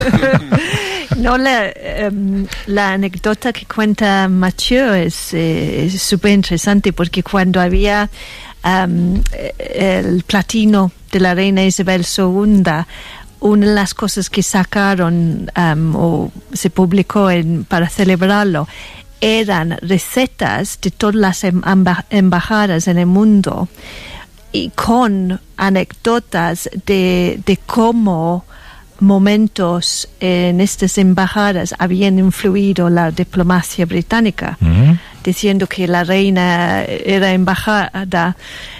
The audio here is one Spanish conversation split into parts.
No, la anécdota que cuenta Mathieu es súper interesante, porque cuando había el platino de la reina Isabel II, una de las cosas que sacaron o se publicó para celebrarlo eran recetas de todas las embajadas en el mundo, y con anécdotas de cómo momentos en estas embajadas habían influido la diplomacia británica, diciendo que la reina era embajada.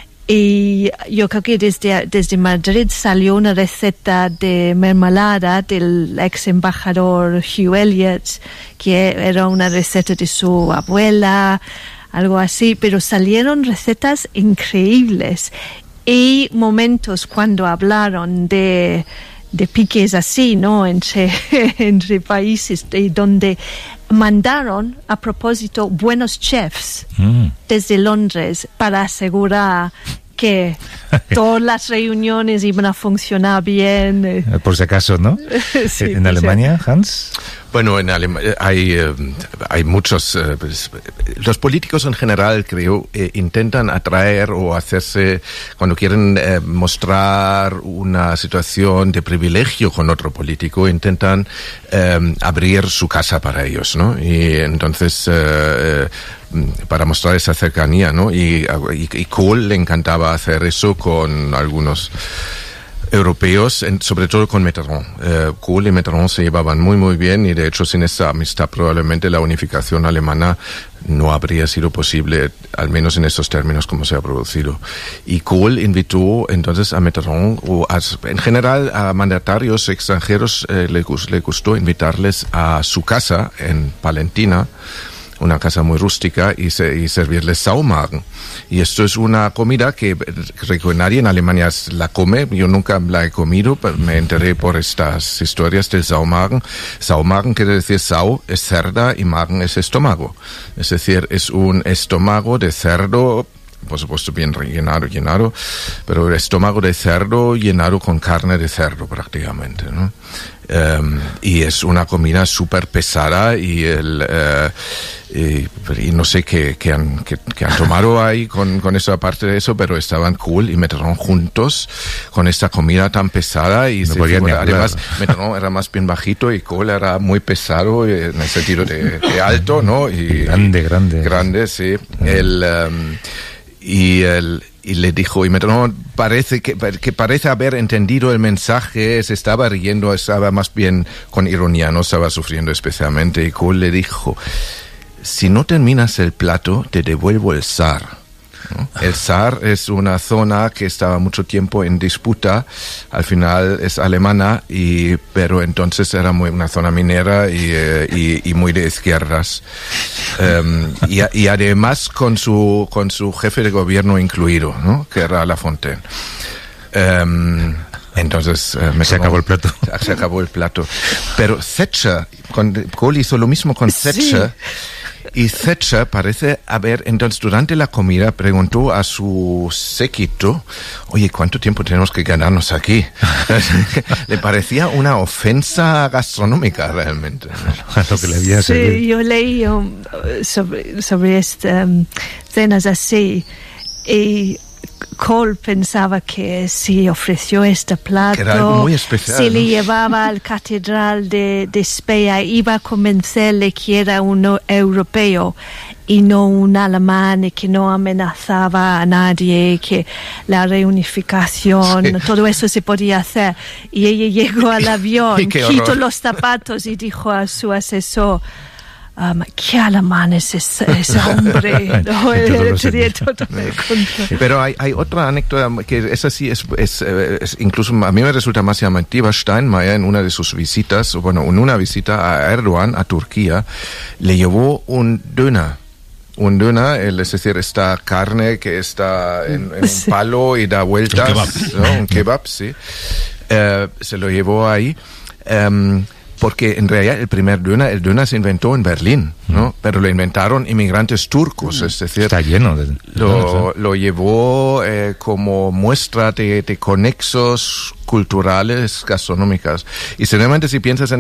Y yo creo que desde Madrid salió una receta de mermelada del ex embajador Hugh Elliot, que era una receta de su abuela, algo así, pero salieron recetas increíbles. Y momentos cuando hablaron de piques así, ¿no? Entre países, donde mandaron a propósito buenos chefs desde Londres para asegurar que todas las reuniones iban a funcionar bien. Por si acaso, ¿no? Sí, ¿En Alemania, Hans? Bueno, en Alemania hay muchos... los políticos en general, creo, intentan atraer o hacerse... Cuando quieren mostrar una situación de privilegio con otro político, intentan abrir su casa para ellos, ¿no? Y entonces... para mostrar esa cercanía, ¿no? Y Kohl le encantaba hacer eso con algunos europeos, sobre todo con Mitterrand. Kohl y Mitterrand se llevaban muy muy bien, y de hecho sin esa amistad probablemente la unificación alemana no habría sido posible, al menos en estos términos como se ha producido. Y Kohl invitó entonces a Mitterrand, o en general a mandatarios extranjeros, le gustó invitarles a su casa en Palentina, una casa muy rústica, y servirles Saumagen. Y esto es una comida que nadie en Alemania la come. Yo nunca la he comido, pero me enteré por estas historias del Saumagen. Saumagen quiere decir Sau es cerda y Magen es estómago. Es decir, es un estómago de cerdo, por supuesto bien llenado, pero el estómago de cerdo llenado con carne de cerdo prácticamente, ¿no? Y es una comida súper pesada, y no sé qué han tomado ahí con eso, aparte de eso, pero estaban Kohl y Mitterrand juntos con esta comida tan pesada, y además Mitterrand era más bien bajito y Kohl era muy pesado en el sentido de alto, ¿no? Y grande, sí. Y le dijo, y Mitterrand parece haber entendido el mensaje, se estaba riendo, estaba más bien con ironía, no estaba sufriendo especialmente, y Kohl le dijo: si no terminas el plato, te devuelvo el Saar, ¿no? El Saar es una zona que estaba mucho tiempo en disputa, al final es alemana, pero entonces era una zona minera y muy de izquierdas, y además con su jefe de gobierno incluido, ¿no? Que era Lafontaine. Entonces se acabó el plato. Se acabó el plato. Pero Thatcher, Kohl hizo lo mismo con Thatcher. Sí. Y Thatcher parece haber, entonces durante la comida preguntó a su séquito: oye, ¿cuánto tiempo tenemos que ganarnos aquí? Le parecía una ofensa gastronómica realmente, ¿no? Lo que le había servido. Sí, yo leí sobre estas cenas así, y Kohl pensaba que si ofreció este plato, era algo muy especial, si ¿no? le llevaba al catedral de Speyer, iba a convencerle que era un europeo y no un alemán, y que no amenazaba a nadie, que la reunificación, sí, todo eso se podía hacer. Y ella llegó al avión, quitó los zapatos y dijo a su asesor: ¿qué alemán es ese hombre? No, pero hay otra anécdota que esa sí es incluso a mí me resulta más llamativa. Steinmeier, en una de sus visitas, en una visita a Erdogan a Turquía, le llevó un döner, es decir, esta carne que está en un palo y da vueltas, un kebab, sí. Se lo llevó ahí. porque en realidad el döner se inventó en Berlín, ¿no? Pero lo inventaron inmigrantes turcos, es decir, Está lleno de... lo llevó como muestra de conexos culturales gastronómicas. Y seguramente si piensas en